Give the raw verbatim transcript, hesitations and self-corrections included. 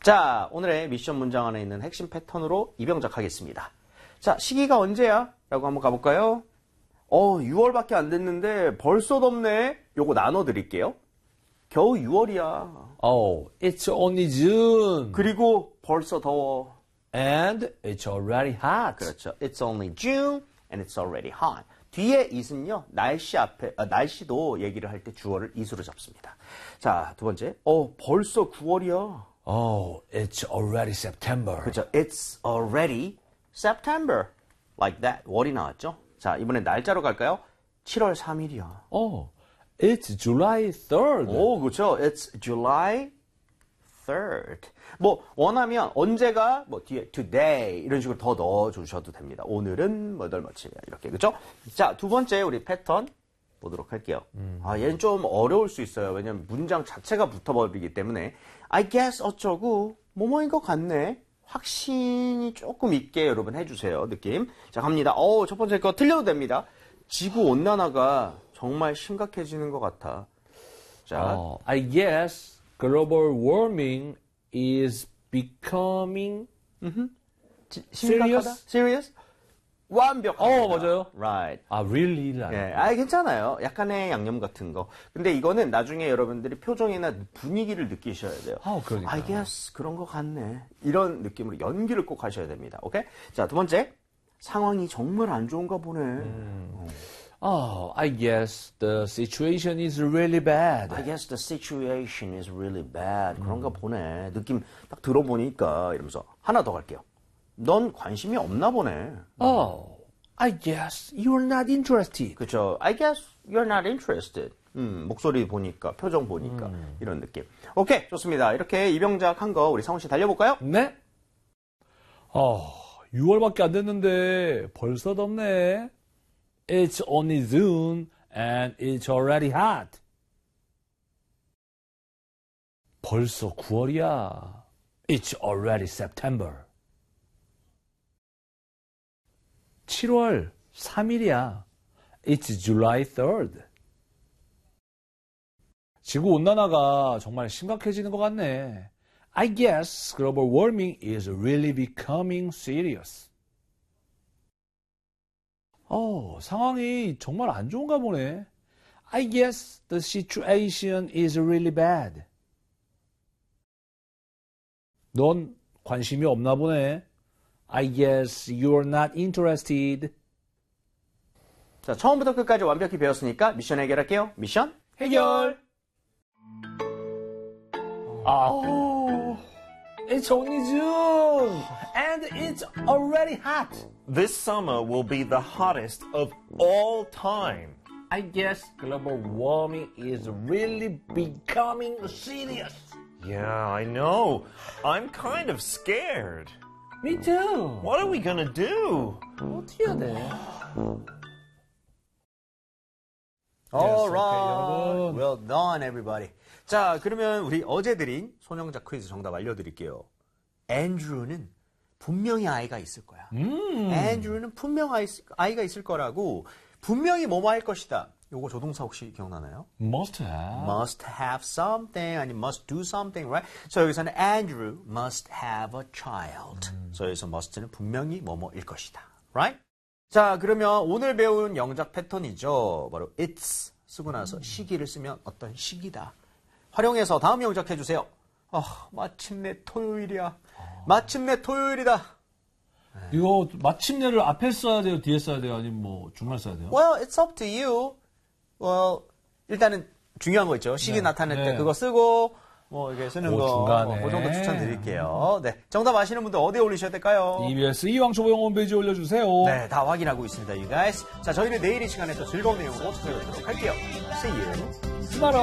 자, 오늘의 미션 문장 안에 있는 핵심 패턴으로 이병작하겠습니다. 자, 시기가 언제야? 라고 한번 가볼까요? 어, 유월밖에 안 됐는데 벌써 덥네. 요거 나눠드릴게요. 겨우 유월이야. Oh, it's only June. 그리고 벌써 더워. And it's already hot. 그렇죠. It's only June and it's already hot. 뒤에 it은요, 날씨 앞에, 아, 날씨도 얘기를 할 때 주어를 it으로 잡습니다. 자, 두 번째. 어, 벌써 구월이야. Oh, it's already September. 그렇죠. It's already September. Like that. 월이 나왔죠? 자, 이번엔 날짜로 갈까요? 칠월 삼일이야. Oh, it's July third. 오, 그렇죠. It's July third. 뭐 원하면 언제가 뭐 뒤에 today 이런 식으로 더 넣어 주셔도 됩니다. 오늘은 뭐덜 며칠이야. 이렇게. 그렇죠? 자, 두 번째 우리 패턴 보도록 할게요. 음. 아, 얘는 좀 어려울 수 있어요. 왜냐면 문장 자체가 붙어버리기 때문에 I guess 어쩌고 뭐뭐인 것 같네. 확신이 조금 있게 여러분 해주세요. 느낌. 자, 갑니다. 어, 첫 번째 거 틀려도 됩니다. 지구 온난화가 정말 심각해지는 것 같아. 자, Oh, I guess global warming is becoming 지, 심각하다? serious? Serious? 완벽합니다. 어, 맞아요. Right. 아, really? 예, 아, 괜찮아요. 약간의 양념 같은 거. 근데 이거는 나중에 여러분들이 표정이나 분위기를 느끼셔야 돼요. 아, 그러니까요. I guess 그런 거 같네. 이런 느낌으로 연기를 꼭 하셔야 됩니다. 오케이? 자, 두 번째. 상황이 정말 안 좋은가 보네. 음. Oh, I guess the situation is really bad. I guess the situation is really bad. 그런가 보네. 느낌 딱 들어보니까 이러면서 하나 더 갈게요. 넌 관심이 없나 보네. Oh, I guess you're not interested. 그렇죠. I guess you're not interested. 음, 목소리 보니까, 표정 보니까 음. 이런 느낌. 오케이, 좋습니다. 이렇게 이병작 한 거 우리 상훈 씨 달려볼까요? 네. 어, 유월밖에 안 됐는데 벌써 덥네. It's only June and it's already hot. 벌써 구월이야. It's already September. 칠월 삼일이야. It's July third. 지구 온난화가 정말 심각해지는 것 같네. I guess global warming is really becoming serious. 어, 상황이 정말 안 좋은가 보네. I guess the situation is really bad. 넌 관심이 없나 보네. I guess you're not interested. 자, 처음부터 끝까지 완벽히 배웠으니까 미션 해결할게요. 미션 해결. 아, oh, it's only June and it's already hot. This summer will be the hottest of all time. I guess global warming is really becoming serious. Yeah, I know. I'm kind of scared. Me too. What are we gonna do? 어떻게 해야 돼? All okay, right. 여러분. Well done, everybody. 자, 그러면 우리 어제 드린 손영작 퀴즈 정답 알려드릴게요. 앤드루는 분명히 아이가 있을 거야. 음. 앤드루는 분명 아이, 아이가 있을 거라고 분명히 뭐뭐 할 것이다. 요거 조동사 혹시 기억나나요? Must have. Must have something 아니 must do something, right? So 여기서는 Andrew must have a child. 음. So 여기서 must는 분명히 뭐뭐일 것이다, right? 자, 그러면 오늘 배운 영작 패턴이죠. 바로 it's 쓰고 나서 시기를 쓰면 어떤 시기다. 활용해서 다음 영작 해주세요. 아, 마침내 토요일이야. 마침내 토요일이다. 이거 마침내를 앞에 써야 돼요, 뒤에 써야 돼요, 아니면 뭐 중간에 써야 돼요? Well, it's up to you. Well, 일단은 중요한 거 있죠. 시기 네, 나타낼 네. 때 그거 쓰고 뭐 이렇게 쓰는 그 거. 중간에. 그 정도 추천드릴게요. 네, 정답 아시는 분들 어디에 올리셔야 될까요? 이비에스 이왕초보영 홈페이지에 올려주세요. 네, 다 확인하고 있습니다, you guys. 자, 저희는 내일 이 시간에 또 즐거운 내용으로 찾아뵙도록 할게요. See you. 스마라.